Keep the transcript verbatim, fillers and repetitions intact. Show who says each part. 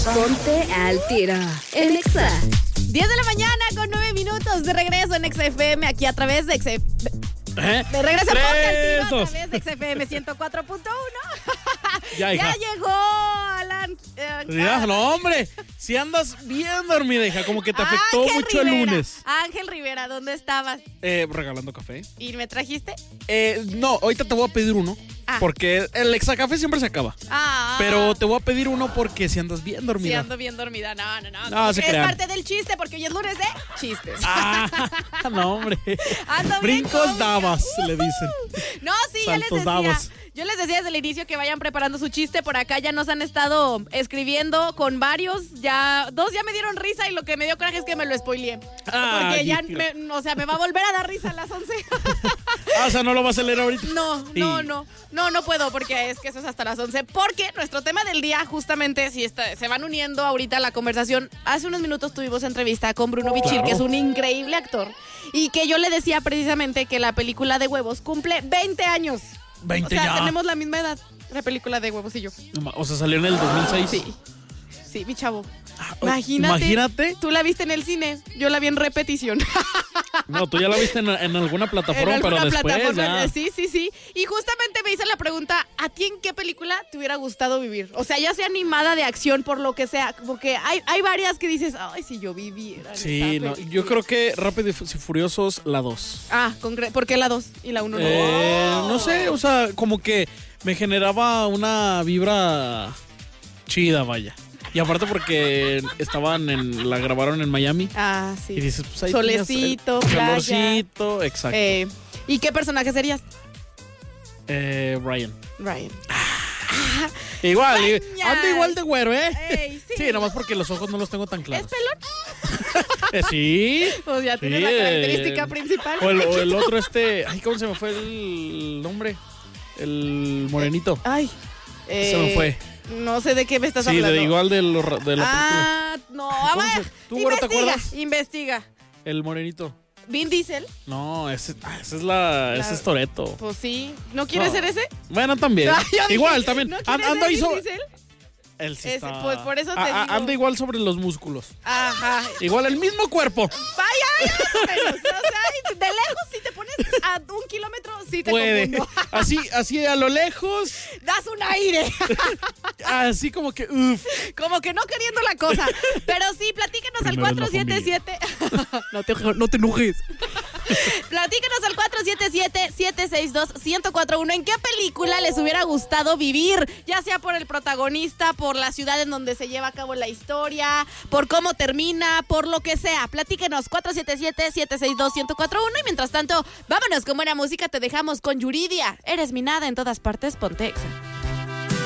Speaker 1: Ponte al tiro en Exa.
Speaker 2: diez de la mañana con nueve minutos de regreso en Exa F M, aquí a través de Exa F M.
Speaker 3: ¿Eh?
Speaker 2: De regreso Ponte al tiro a
Speaker 3: Dos.
Speaker 2: través de Exa F M ciento cuatro punto uno.
Speaker 3: Ya, hija.
Speaker 2: Ya llegó Alan. eh,
Speaker 3: Ya, no, hombre. Si andas bien dormida, hija, como que te afectó
Speaker 2: Ángel
Speaker 3: mucho
Speaker 2: Rivera.
Speaker 3: el lunes.
Speaker 2: Ángel Rivera, ¿dónde estabas?
Speaker 3: Eh, regalando café.
Speaker 2: ¿Y me trajiste?
Speaker 3: Eh, no, ahorita te voy a pedir uno.
Speaker 2: Ah.
Speaker 3: Porque el Exacafé siempre se acaba.
Speaker 2: Ah.
Speaker 3: Pero te voy a pedir uno porque si andas bien
Speaker 2: Sí,
Speaker 3: dormida.
Speaker 2: ando bien dormida. No, no, no.
Speaker 3: No,
Speaker 2: como
Speaker 3: se
Speaker 2: que es
Speaker 3: crean.
Speaker 2: parte del chiste, porque hoy es lunes de chistes.
Speaker 3: Ah, no, hombre.
Speaker 2: Ando bien
Speaker 3: Brincos
Speaker 2: cómica.
Speaker 3: dabas, le dicen.
Speaker 2: No, sí, ya les
Speaker 3: Saltos
Speaker 2: decía.
Speaker 3: davos.
Speaker 2: Yo les decía desde el inicio que vayan preparando su chiste. Por acá ya nos han estado escribiendo con varios. Ya, dos ya me dieron risa y lo que me dio coraje es que me lo spoileé.
Speaker 3: Ah,
Speaker 2: Porque ya,
Speaker 3: hija.
Speaker 2: me, o sea, me va a volver a dar risa a las once.
Speaker 3: Ah, o sea, no lo vas a leer ahorita.
Speaker 2: No,
Speaker 3: Sí.
Speaker 2: no, no, no, no puedo porque es que eso es hasta las once. Porque nuestro tema del día, justamente, si está, se van uniendo ahorita a la conversación. Hace unos minutos tuvimos entrevista con Bruno Bichir,
Speaker 3: Claro.
Speaker 2: que es un increíble actor. Y que yo le decía precisamente que la película de Huevos cumple veinte años.
Speaker 3: veinte
Speaker 2: O sea,
Speaker 3: ya.
Speaker 2: tenemos la misma edad, la película de Huevos y yo.
Speaker 3: O sea, salió en el dos mil seis.
Speaker 2: Sí, sí, mi chavo.
Speaker 3: Oh,
Speaker 2: Imagínate.
Speaker 3: Imagínate.
Speaker 2: Tú la viste en el cine, yo la vi en repetición.
Speaker 3: No, tú ya la viste en, en alguna plataforma,
Speaker 2: en
Speaker 3: pero
Speaker 2: alguna
Speaker 3: después
Speaker 2: plataforma.
Speaker 3: ya.
Speaker 2: Sí, sí, sí. Y justamente me hice la pregunta, ¿a ti en qué película te hubiera gustado vivir? O sea, ya sea animada, de acción, por lo que sea. Como que hay, hay varias que dices, ay, si yo viviera. en
Speaker 3: Sí,
Speaker 2: esta
Speaker 3: no,
Speaker 2: película".
Speaker 3: yo creo que Rápido y Furiosos, la dos.
Speaker 2: Ah, concre- ¿por qué la dos y la uno no?
Speaker 3: Eh, no sé, o sea, como que me generaba una vibra chida, vaya. Y aparte porque estaban en, la grabaron en Miami.
Speaker 2: Ah, sí.
Speaker 3: Y dices, pues ahí
Speaker 2: Solecito,
Speaker 3: tenías el
Speaker 2: playa.
Speaker 3: calorcito, exacto. Eh,
Speaker 2: Eh, ¿Y qué personaje serías?
Speaker 3: Ryan.
Speaker 2: Ryan.
Speaker 3: Igual, y-
Speaker 2: Sañas.
Speaker 3: anda igual de güero, ¿eh?
Speaker 2: Ey, sí.
Speaker 3: Sí, nomás porque los ojos no los tengo tan
Speaker 2: ¿Es
Speaker 3: claros.
Speaker 2: pelón?
Speaker 3: Eh, sí.
Speaker 2: Pues ya
Speaker 3: Sí,
Speaker 2: tiene la característica
Speaker 3: eh,
Speaker 2: principal.
Speaker 3: O el, o el otro este, ay, ¿cómo se me fue el nombre? El morenito.
Speaker 2: Ay.
Speaker 3: Se me fue.
Speaker 2: No sé de qué me estás
Speaker 3: Sí,
Speaker 2: hablando.
Speaker 3: de igual de, lo- de la película.
Speaker 2: Ah, no. A
Speaker 3: ¿Cómo
Speaker 2: ver,
Speaker 3: se- tú, güero, te
Speaker 2: investiga,
Speaker 3: acuerdas?
Speaker 2: investiga.
Speaker 3: El morenito.
Speaker 2: Vin Diesel,
Speaker 3: No, ese, ah, ese es la, ese
Speaker 2: La-
Speaker 3: es Toretto.
Speaker 2: pues sí. ¿No quieres
Speaker 3: No.
Speaker 2: ser ese?
Speaker 3: Bueno, también.
Speaker 2: Ay, yo dije,
Speaker 3: Igual, también.
Speaker 2: ¿No
Speaker 3: An-
Speaker 2: quieres
Speaker 3: anda
Speaker 2: ser
Speaker 3: ahí
Speaker 2: Vin
Speaker 3: so-
Speaker 2: Diesel?
Speaker 3: Él sí
Speaker 2: Ese,
Speaker 3: está-
Speaker 2: pues, por eso te
Speaker 3: Ah, ah,
Speaker 2: digo.
Speaker 3: Anda igual sobre los músculos.
Speaker 2: Ajá.
Speaker 3: Igual el mismo cuerpo.
Speaker 2: Vaya, más o menos. O sea, de lejos, si te pones a un kilómetro, sí te
Speaker 3: Puede.
Speaker 2: confundo.
Speaker 3: Así, así a lo lejos.
Speaker 2: Das un aire.
Speaker 3: Así como que, uff.
Speaker 2: Como que no queriendo la cosa. Pero sí, platíquenos al
Speaker 3: Primero es la
Speaker 2: cuatro siete siete.
Speaker 3: No te, no te enojes.
Speaker 2: Platíquenos al cuatro siete siete, siete seis dos, uno cero cuatro uno. ¿En qué película les hubiera gustado vivir? Ya sea por el protagonista, por la ciudad en donde se lleva a cabo la historia, por cómo termina, por lo que sea. Platíquenos cuatro siete siete, siete seis dos, uno cero cuatro uno. Y mientras tanto, vámonos con buena música. Te dejamos con Yuridia. Eres mi nada en todas partes. Ponte Exa.